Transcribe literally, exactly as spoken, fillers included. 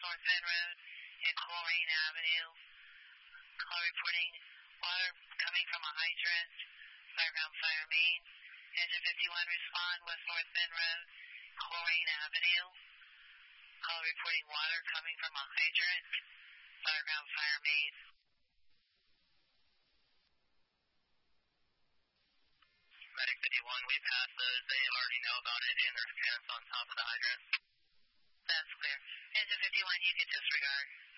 North Bend Road and Coleraine Avenue. Call reporting water coming from a hydrant, fireground fire main. Engine fifty-one respond, West North Bend Road, Coleraine Avenue. Call reporting water coming from a hydrant, fireground fire main. Medic fifty-one, we passed those. They already know about it and there's cans on top of the hydrant. That's clear. Engine fifty-one, you can disregard.